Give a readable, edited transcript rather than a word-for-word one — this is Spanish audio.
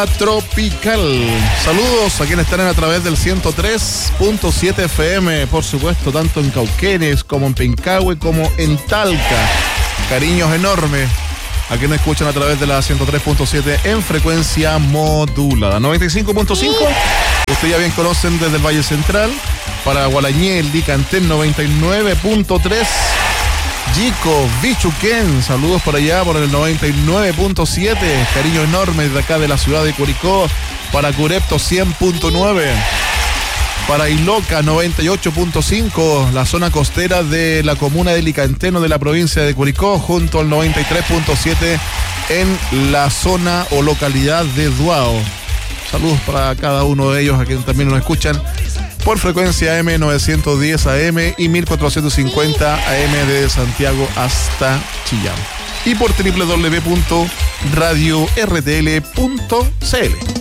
Tropical. Saludos a quienes están a través del 103.7 FM, por supuesto, tanto en Cauquenes como en Pincahue como en Talca. Cariños enormes a quienes escuchan a través de la 103.7 en frecuencia modulada. 95.5, ustedes ya bien conocen desde el Valle Central. Para Gualañé, Licantén 99.3. Yico, Bichuquén, saludos por allá por el 99.7, cariño enorme de acá de la ciudad de Curicó. Para Curepto 100.9, para Iloca 98.5, la zona costera de la comuna de Licanteno de la provincia de Curicó, junto al 93.7 en la zona o localidad de Duao. Saludos para cada uno de ellos a quienes también nos escuchan por frecuencia M910 AM y 1450 AM desde Santiago hasta Chillán. Y por www.radiortl.cl.